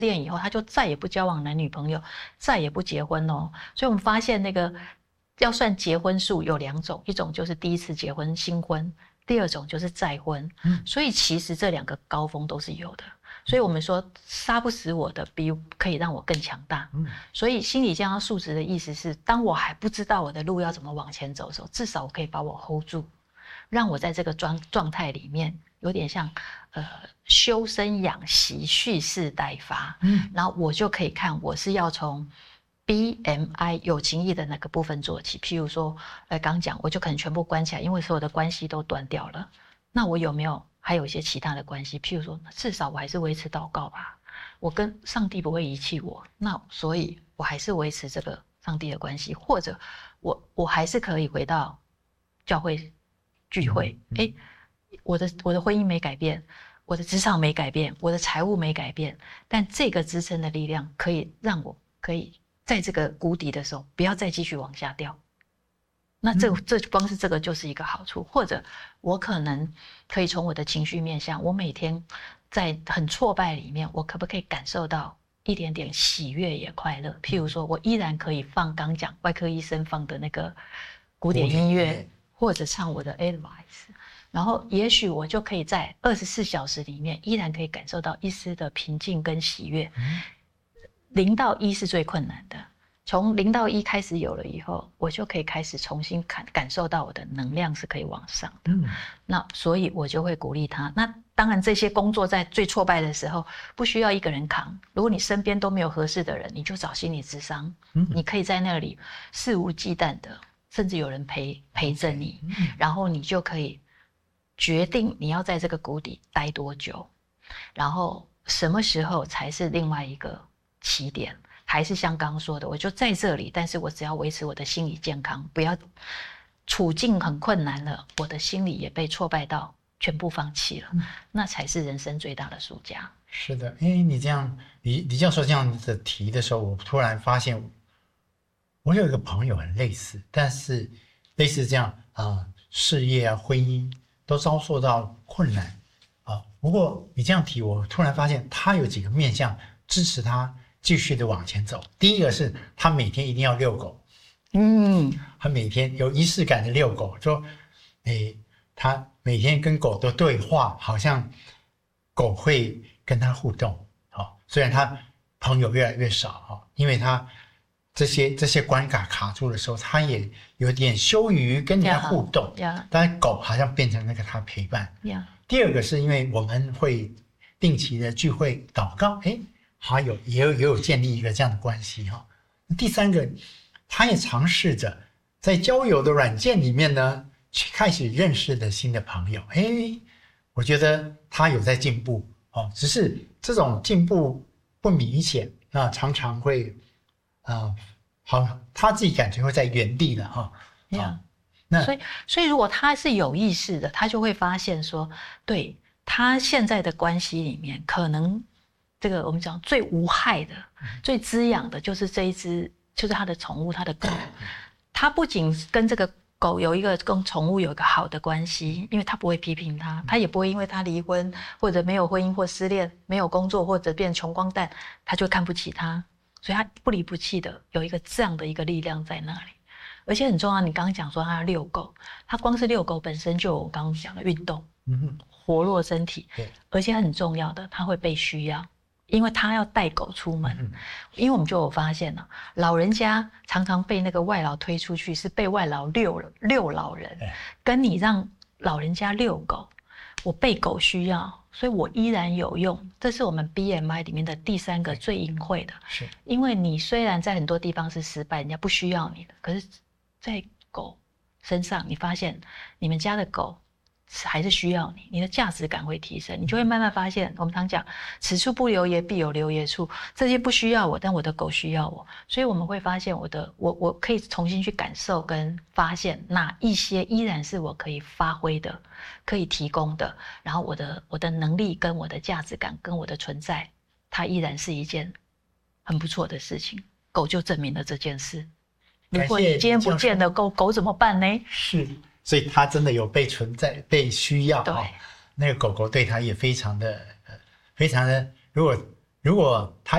恋以后，他就再也不交往男女朋友，再也不结婚哦。所以我们发现那个要算结婚数有2种，一种就是第一次结婚新婚，第二种就是再婚。所以其实这2个高峰都是有的。所以我们说杀不死我的，比可以让我更强大。所以心理健康素质的意思是，当我还不知道我的路要怎么往前走的时候，至少我可以把我 hold 住，让我在这个状态里面有点像修身养息、蓄势待发。然后我就可以看我是要从 BMI 有情义的那个部分做起。譬如说刚讲我就可能全部关起来，因为所有的关系都断掉了，那我有没有还有一些其他的关系？譬如说至少我还是维持祷告吧，我跟上帝不会遗弃我，那所以我还是维持这个上帝的关系，或者我还是可以回到教会聚会。我的婚姻没改变，我的职场没改变，我的财务没改变，但这个支撑的力量可以让我可以在这个谷底的时候不要再继续往下掉。那这光是这个就是一个好处。或者我可能可以从我的情绪面向，我每天在很挫败里面，我可不可以感受到一点点喜悦也快乐？譬如说我依然可以放刚讲外科医生放的那个古典音乐，或者唱我的 Advice， 然后也许我就可以在24小时里面依然可以感受到一丝的平静跟喜悦。0到1是最困难的，从0到1开始有了以后，我就可以开始重新感受到我的能量是可以往上的。那所以我就会鼓励他。那当然这些工作在最挫败的时候不需要一个人扛，如果你身边都没有合适的人，你就找心理咨商。你可以在那里肆无忌惮的，甚至有人陪着你，然后你就可以决定你要在这个谷底待多久，然后什么时候才是另外一个起点。还是像刚刚说的，我就在这里，但是我只要维持我的心理健康，不要处境很困难了，我的心理也被挫败到全部放弃了，那才是人生最大的输家。 是的，因为你这样李教授这样子提的时候，我突然发现我有一个朋友很类似，但是类似这样事业啊婚姻都遭受到困难不过你这样提，我突然发现他有几个面向支持他继续的往前走。第一个是他每天一定要遛狗，他每天有仪式感的遛狗，说他每天跟狗的对话，好像狗会跟他互动。虽然他朋友越来越少，因为他这些关卡卡住的时候，他也有点羞于跟人家互动，但狗好像变成那个他陪伴。第二个是因为我们会定期的聚会祷告，也有建立一个这样的关系。第三个，他也尝试着在交友的软件里面呢，去开始认识的新的朋友。我觉得他有在进步只是这种进步不明显，常常会他自己感觉会在原地的所以如果他是有意识的，他就会发现说，对他现在的关系里面，可能这个我们讲最无害的、最滋养的，就是这一只，就是他的宠物，他的狗。他不仅跟这个狗有一个跟宠物有一个好的关系，因为他不会批评他，他也不会因为他离婚或者没有婚姻或失恋、没有工作或者变穷光蛋，他就看不起他，所以他不离不弃的有一个这样的一个力量在那里。而且很重要，你刚刚讲说他要遛狗，他光是遛狗本身就有我刚刚讲的运动，活络身体，而且很重要的，他会被需要。因为他要带狗出门，因为我们就有发现了，老人家常常被那个外劳推出去，是被外劳遛老人，跟你让老人家遛狗，我被狗需要，所以我依然有用。这是我们 BMI 里面的第3个最隐晦的，是因为你虽然在很多地方是失败，人家不需要你的，可是在狗身上，你发现你们家的狗还是需要你，你的价值感会提升，你就会慢慢发现，我们常讲此处不留爷必有留爷处，这些不需要我，但我的狗需要我，所以我们会发现我可以重新去感受跟发现哪一些依然是我可以发挥的，可以提供的，然后我的能力跟我的价值感跟我的存在，它依然是一件很不错的事情。狗就证明了这件事。如果你今天不见了狗怎么办呢？ 是。所以他真的有被存在、被需要。 对， 那个狗狗对他也非常的，如果他